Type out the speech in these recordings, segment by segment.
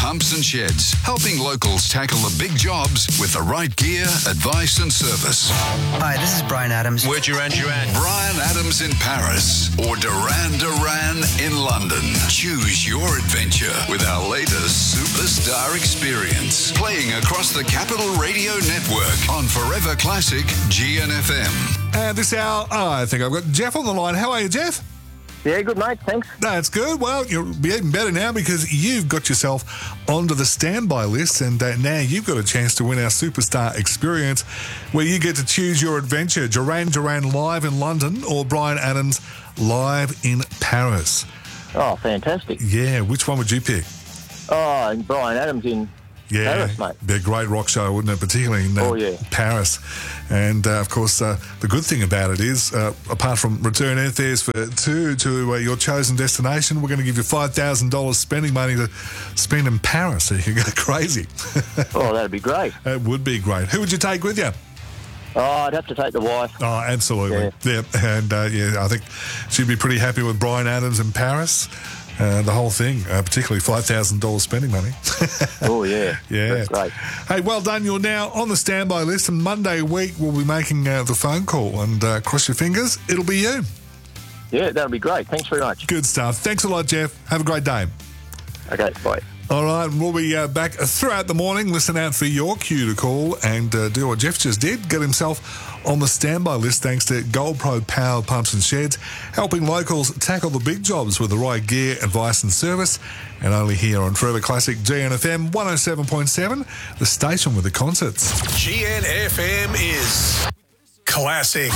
Pumps and Sheds, helping locals tackle the big jobs with the right gear, advice and service. Hi, this is Brian Adams. We're Duran Duran. Brian Adams in Paris or Duran Duran in London. Choose your adventure with our latest Superstar experience. Playing across the Capital Radio Network on Forever Classic GNFM. And this hour, I think I've got Jeff on the line. How are you, Jeff? Yeah, good, mate. Thanks. That's good. Well, you'll be even better now because you've got yourself onto the standby list, and now you've got a chance to win our Superstar experience where you get to choose your adventure. Duran Duran live in London or Brian Adams live in Paris. Oh, fantastic. Yeah, which one would you pick? Oh, and Brian Adams in Paris, mate. Be a great rock show, wouldn't it? Particularly in Paris. And, of course, the good thing about it is, apart from return airfares for two to your chosen destination, we're going to give you $5,000 spending money to spend in Paris so you can go crazy. Oh, that'd be great. It would be great. Who would you take with you? Oh, I'd have to take the wife. Oh, absolutely. Yeah. And, I think she'd be pretty happy with Brian Adams in Paris. The whole thing, particularly $5,000 spending money. Oh, yeah. Yeah. That's great. Hey, well done. You're now on the standby list, and Monday week we'll be making the phone call, and cross your fingers, it'll be you. Yeah, that'll be great. Thanks very much. Good stuff. Thanks a lot, Jeff. Have a great day. Okay, bye. All right, we'll be back throughout the morning. Listen out for your cue to call and do what Jeff just did. Get himself on the standby list thanks to Gold Pro Power Pumps and Sheds, helping locals tackle the big jobs with the right gear, advice and service. And only here on Forever Classic GNFM 107.7, the station with the concerts. GNFM is classic.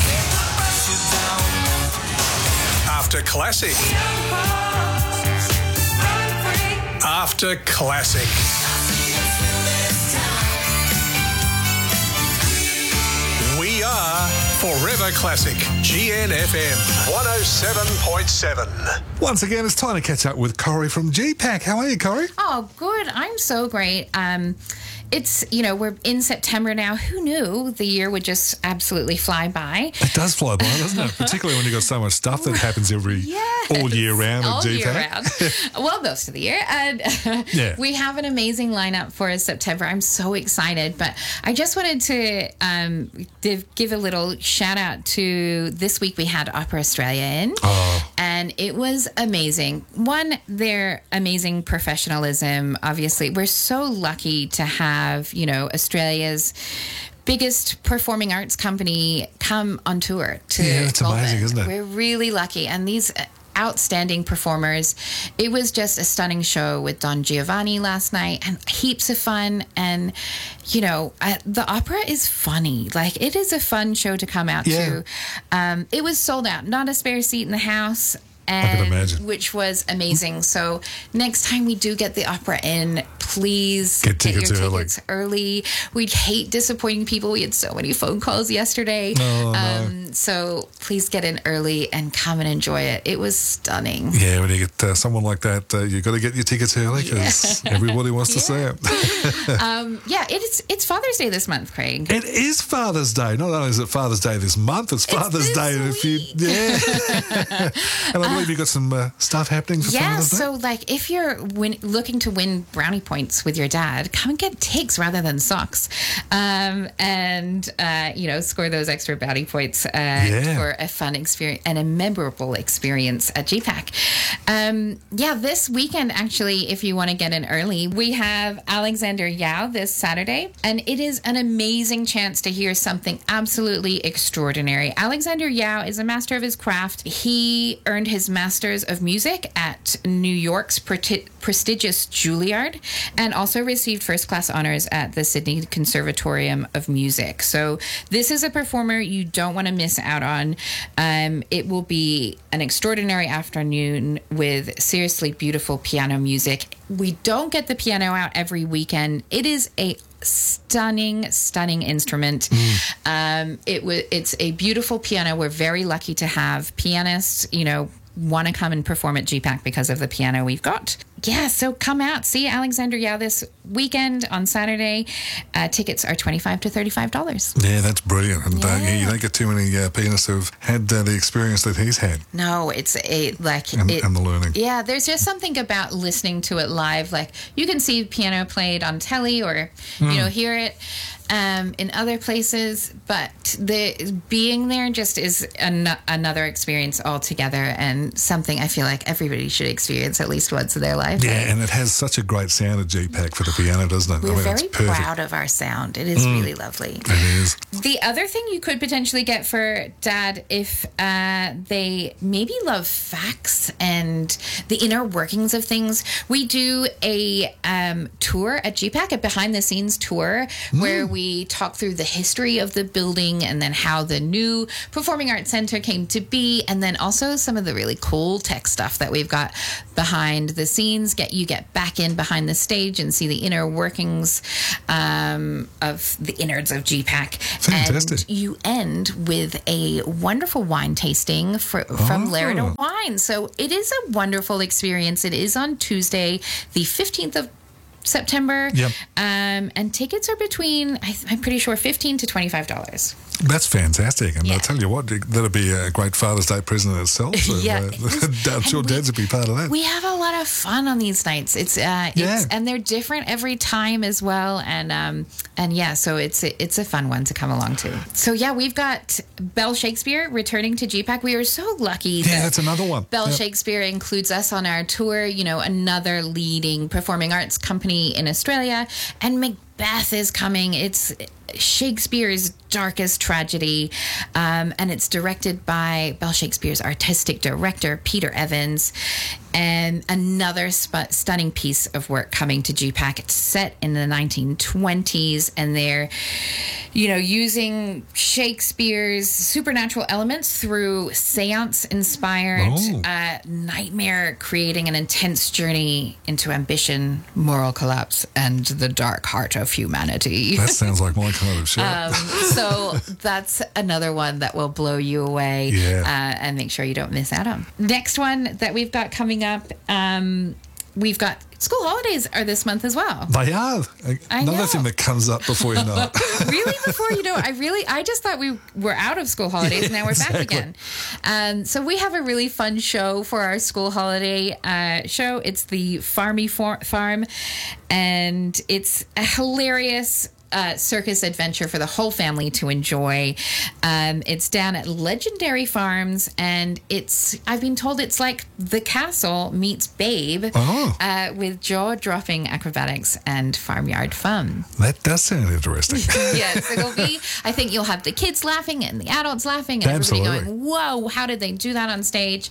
After classic. After classic. We are Forever Classic GNFM 107.7. Once again, it's time to catch up with Corrie from GPAC. How are you, Corrie? Oh, good. I'm so great. It's, we're in September now. Who knew the year would just absolutely fly by? It does fly by, doesn't it? Particularly when you've got so much stuff that happens all year round at GPAC. All year round. Well, most of the year. And we have an amazing lineup for September. I'm so excited. But I just wanted to give a little shout out to this week we had Opera Australia in. Oh. And it was amazing. One, their amazing professionalism. Obviously, we're so lucky to have, Australia's biggest performing arts company come on tour to it's Melbourne. Amazing, isn't it? We're really lucky. And these outstanding performers. It was just a stunning show with Don Giovanni last night and heaps of fun. And, the opera is funny. Like, it is a fun show to come out to. It was sold out. Not a spare seat in the house. I can imagine. Which was amazing. So next time we do get the opera in, please get your tickets early. We'd hate disappointing people. We had so many phone calls yesterday. So please get in early and come and enjoy it. It was stunning. Yeah, when you get someone like that, you've got to get your tickets early because everybody wants to see it. It's Father's Day this month, Craig. It is Father's Day. Not only is it Father's Day this month, it's Father's Day in a few. Yeah. And I believe you've got some stuff happening for Father's Day. So like if you're looking to win brownie points with your dad, come and get tigs rather than socks. Score those extra brownie points for a fun experience and a memorable experience at GPAC. This weekend, actually, if you want to get in early, we have Alexander Yao this Saturday, and it is an amazing chance to hear something absolutely extraordinary. Alexander Yao is a master of his craft. He earned his Master's of Music at New York's prestigious Juilliard and also received first-class honors at the Sydney Conservatorium of Music. So this is a performer you don't want to miss out on. It will be an extraordinary afternoon with seriously beautiful piano music. We don't get the piano out every weekend. It is a stunning instrument. It's a beautiful piano. We're very lucky to have pianists, want to come and perform at GPAC because of the piano we've got. so come out, see Alexander Yao this weekend on Saturday. Tickets are $25 to $35. Yeah, that's brilliant. And you don't get too many pianists who've had the experience that he's had. No, it's and the learning. Yeah, there's just something about listening to it live. Like, you can see piano played on telly or, hear it in other places, but being there just is another experience altogether, and something I feel like everybody should experience at least once in their life. Yeah, and it has such a great sound at GPAC for the piano, doesn't it? We're very proud of our sound. It is really lovely. It is. The other thing you could potentially get for Dad, if they maybe love facts and the inner workings of things, we do a tour at GPAC, a behind-the-scenes tour, where we talk through the history of the building and then how the new Performing Arts Center came to be, and then also some of the really cool tech stuff that we've got behind the scenes. You get back in behind the stage and see the inner workings of the innards of GPAC. Fantastic. And you end with a wonderful wine tasting from Laredo Wine. So it is a wonderful experience. It is on Tuesday, the 15th of September. Yep. And tickets are between, I'm pretty sure, $15 to $25. That's fantastic. And I'll tell you what, that'll be a great Father's Day present in itself. So, I'm sure Dads will be part of that. We have a lot of fun on these nights. It's and they're different every time as well. So it's a fun one to come along to. So we've got Bell Shakespeare returning to GPAC. We are so lucky. Yeah, that's another one. Bell Shakespeare includes us on our tour. Another leading performing arts company in Australia, and Macbeth is coming. It's Shakespeare's darkest tragedy, and it's directed by Bell Shakespeare's artistic director, Peter Evans, and another stunning piece of work coming to GPAC. It's set in the 1920s, and they're, using Shakespeare's supernatural elements through seance-inspired nightmare, creating an intense journey into ambition, moral collapse, and the dark heart of humanity. That sounds like my kind of show. So that's another one that will blow you away, and make sure you don't miss out on. Next one that we've got coming up, we've got school holidays are this month as well. They are. Another thing that comes up before you know it. Really? Before you know it? I just thought we were out of school holidays, and now we're back again. So we have a really fun show for our school holiday show. It's the Farmy Farm, and it's a hilarious circus adventure for the whole family to enjoy. It's down at Legendary Farms, and I've been told it's like The Castle meets Babe, with jaw-dropping acrobatics and farmyard fun. That does sound interesting. Yes, I think you'll have the kids laughing and the adults laughing and everybody going, whoa, how did they do that on stage?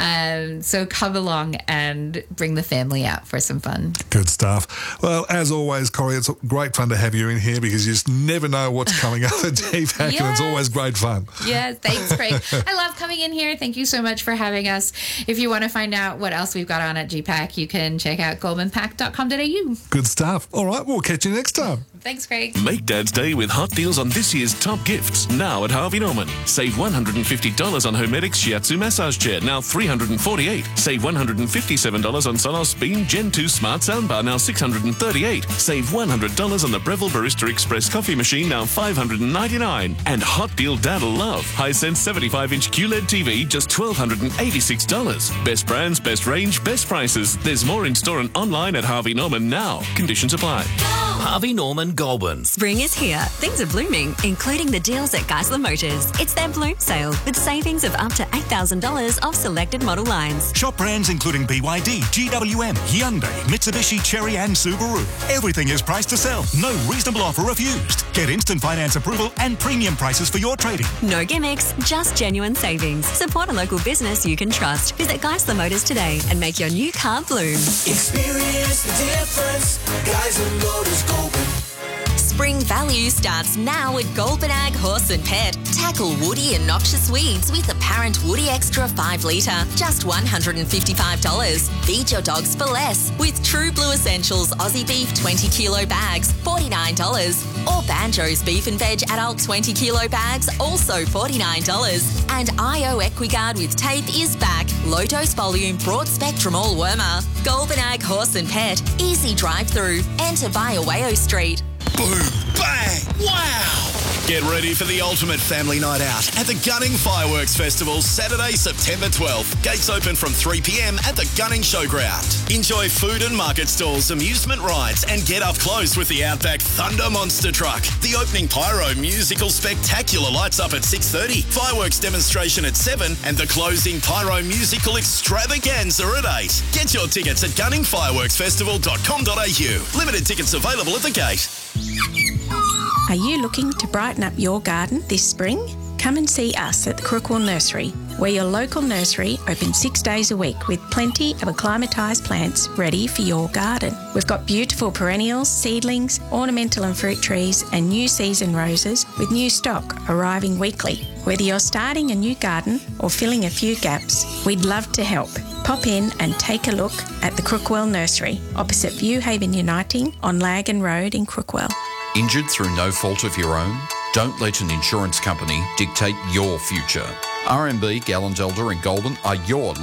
So come along and bring the family out for some fun. Good stuff. Well, as always, Corrie, it's great fun to have you in here, because you just never know what's coming up at GPAC, and it's always great fun. Yes, thanks, Craig. I love coming in here. Thank you so much for having us. If you want to find out what else we've got on at GPAC, you can check out goldmanpack.com.au. Good stuff. All right, we'll catch you next time. Thanks, Craig. Make Dad's Day with hot deals on this year's top gifts now at Harvey Norman. Save $150 on Homedics Shiatsu massage chair, now $348. Save $157 on Sonos Beam Gen 2 smart soundbar, now $638. Save $100 on the Breville Barista Express coffee machine, now $599. And hot deal Dad'll love. Hisense 75-inch QLED TV, just $1,286. Best brands, best range, best prices. There's more in store and online at Harvey Norman now. Conditions apply. Harvey Norman Goulburn. Spring is here. Things are blooming, including the deals at Geisler Motors. It's their Bloom Sale with savings of up to $8,000 off selected model lines. Shop brands including BYD, GWM, Hyundai, Mitsubishi, Chery and Subaru. Everything is priced to sell. No reasonable offer refused. Get instant finance approval and premium prices for your trading. No gimmicks, just genuine savings. Support a local business you can trust. Visit Geisler Motors today and make your new car bloom. Experience the difference. Geisler Motors Goulburn. Spring value starts now at Goulburn Horse and Pet. Tackle woody and noxious weeds with Apparent Woody Extra 5 litre, just $155. Feed your dogs for less with True Blue Essentials Aussie Beef 20 kilo bags, $49. Or Banjo's Beef and Veg Adult 20 kilo bags, also $49. And IO Equiguard with tape is back. Low dose volume, broad spectrum all wormer. Goulburn Horse and Pet. Easy drive through. Enter via Wayo Street. Boom, bang, wow! Get ready for the ultimate family night out at the Gunning Fireworks Festival, Saturday, September 12th. Gates open from 3 p.m. at the Gunning Showground. Enjoy food and market stalls, amusement rides, and get up close with the Outback Thunder Monster Truck. The opening pyro musical spectacular lights up at 6:30, fireworks demonstration at 7, and the closing pyro musical extravaganza at 8. Get your tickets at gunningfireworksfestival.com.au. Limited tickets available at the gate. Are you looking to brighten up your garden this spring? Come and see us at the Crookwell Nursery. We're your local nursery, open 6 days a week with plenty of acclimatised plants ready for your garden. We've got beautiful perennials, seedlings, ornamental and fruit trees and new season roses with new stock arriving weekly. Whether you're starting a new garden or filling a few gaps, we'd love to help. Pop in and take a look at the Crookwell Nursery, opposite Viewhaven Uniting on Lagan Road in Crookwell. Injured through no fault of your own? Don't let an insurance company dictate your future. RMB, Gallandelder and Goulburn are your